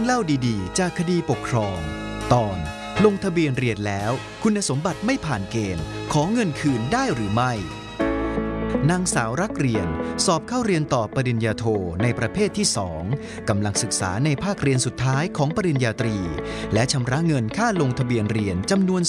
เล่าดีๆจากคดีปกครองตอนลงทะเบียนเรียนแล้วคุณสมบัติไม่ผ่านเกณฑ์ขอเงินคืนได้หรือไม่นางสาวรักเรียนสอบเข้าเรียนต่อปริญญาโทในประเภทที่2กำลังศึกษาในภาคเรียนสุดท้ายของปริญญาตรีและชำระเงินค่าลงทะเบียนเรียนจำนวน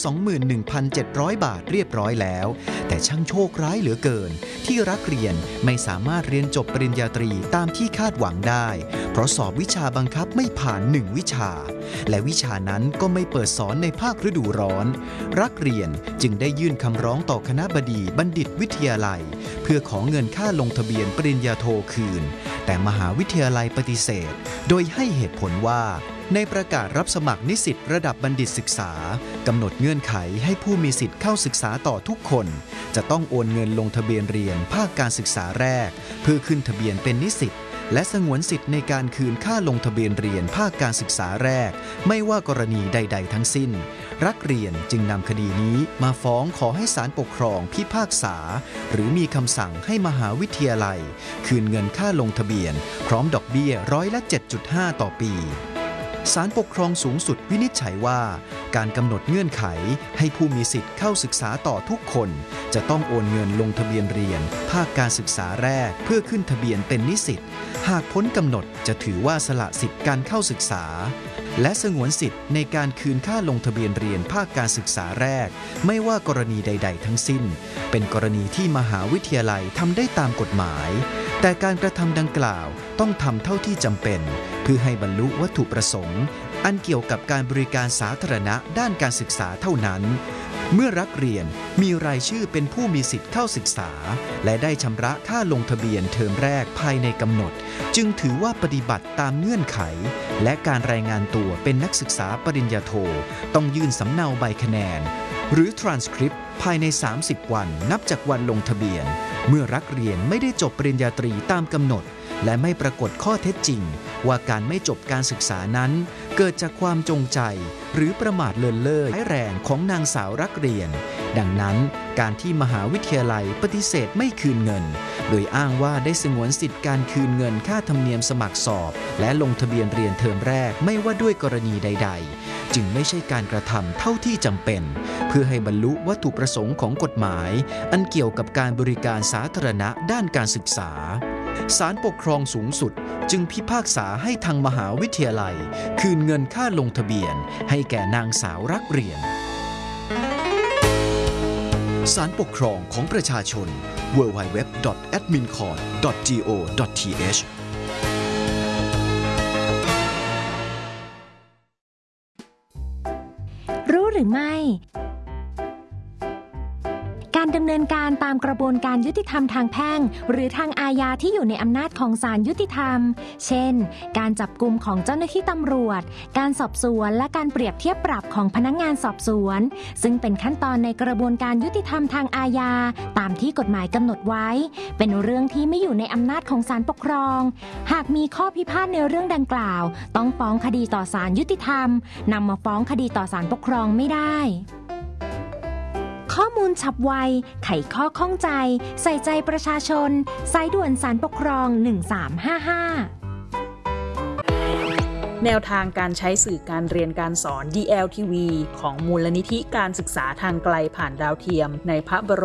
21,700 บาทเรียบร้อยแล้วแต่ช่างโชคร้ายเหลือเกินที่รักเรียนไม่สามารถเรียนจบปริญญาตรีตามที่คาดหวังได้เพราะสอบวิชาบังคับไม่ผ่าน1วิชาและวิชานั้นก็ไม่เปิดสอนในภาคฤดูร้อนรักเรียนจึงได้ยื่นคำร้องต่อคณบดีบัณฑิตวิทยาลัยเพื่อขอเงินค่าลงทะเบียนปริญญาโทคืนแต่มหาวิทยาลัยปฏิเสธโดยให้เหตุผลว่าในประกาศรับสมัครนิสิตระดับบัณฑิตศึกษากำหนดเงื่อนไขให้ผู้มีสิทธิ์เข้าศึกษาต่อทุกคนจะต้องโอนเงินลงทะเบียนเรียนภาคการศึกษาแรกเพื่อขึ้นทะเบียนเป็นนิสิตและสงวนสิทธิ์ในการคืนค่าลงทะเบียนเรียนภาคการศึกษาแรกไม่ว่ากรณีใดๆทั้งสิ้นรักเรียนจึงนำคดีนี้มาฟ้องขอให้ศาลปกครองพิพากษาหรือมีคำสั่งให้มหาวิทยาลัยคืนเงินค่าลงทะเบียนพร้อมดอกเบี้ย7.5%ต่อปีศาลปกครองสูงสุดวินิจฉัยว่าการกำหนดเงื่อนไขให้ผู้มีสิทธิ์เข้าศึกษาต่อทุกคนจะต้องโอนเงินลงทะเบียนเรียนภาคการศึกษาแรกเพื่อขึ้นทะเบียนเป็นนิสิตหากพ้นกำหนดจะถือว่าสละสิทธิ์การเข้าศึกษาและสงวนสิทธิ์ในการคืนค่าลงทะเบียนเรียนภาคการศึกษาแรกไม่ว่ากรณีใดๆทั้งสิ้นเป็นกรณีที่มหาวิทยาลัยทำได้ตามกฎหมายแต่การกระทำดังกล่าวต้องทำเท่าที่จำเป็นเพื่อให้บรรลุวัตถุประสงค์อันเกี่ยวกับการบริการสาธารณะด้านการศึกษาเท่านั้นเมื่อรักเรียนมีรายชื่อเป็นผู้มีสิทธิ์เข้าศึกษาและได้ชำระค่าลงทะเบียนเทอมแรกภายในกำหนดจึงถือว่าปฏิบัติตามเงื่อนไขและการรายงานตัวเป็นนักศึกษาปริญญาโทต้องยื่นสำเนาใบคะแนนหรือ transcript ภายใน30 วันนับจากวันลงทะเบียนเมื่อรักเรียนไม่ได้จบปริญญาตรีตามกำหนดและไม่ปรากฏข้อเท็จจริงว่าการไม่จบการศึกษานั้นเกิดจากความจงใจหรือประมาทเลินเล่อร้ายแรงของนางสาวรักเรียนดังนั้นการที่มหาวิทยาลัยปฏิเสธไม่คืนเงินโดยอ้างว่าได้สงวนสิทธิการคืนเงินค่าธรรมเนียมสมัครสอบและลงทะเบียนเรียนเทอมแรกไม่ว่าด้วยกรณีใดๆจึงไม่ใช่การกระทำเท่าที่จำเป็นเพื่อให้บรรลุวัตถุประสงค์ของกฎหมายอันเกี่ยวกับการบริการสาธารณะด้านการศึกษาศาลปกครองสูงสุดจึงพิพากษาให้ทางมหาวิทยาลัยคืนเงินค่าลงทะเบียนให้แก่นางสาวรักเรียนศาลปกครองของประชาชน www.admincourt.go.th รู้หรือไม่การดำเนินการตามกระบวนการยุติธรรมทางแพ่งหรือทางอาญาที่อยู่ในอำนาจของศาลยุติธรรมเช่นการจับกุมของเจ้าหน้าที่ตำรวจการสอบสวนและการเปรียบเทียบปรับของพนักงานสอบสวนซึ่งเป็นขั้นตอนในกระบวนการยุติธรรมทางอาญาตามที่กฎหมายกำหนดไว้เป็นเรื่องที่ไม่อยู่ในอำนาจของศาลปกครองหากมีข้อพิพาทในเรื่องดังกล่าวต้องฟ้องคดีต่อศาลยุติธรรมนำมาฟ้องคดีต่อศาลปกครองไม่ได้ข้อมูลฉับไวไขข้อข้องใจใส่ใจประชาชนสายด่วนศาลปกครอง1355 แนวทางการใช้สื่อการเรียนการสอน DLTV ของมูลนิธิการศึกษาทางไกลผ่านดาวเทียมในพระบร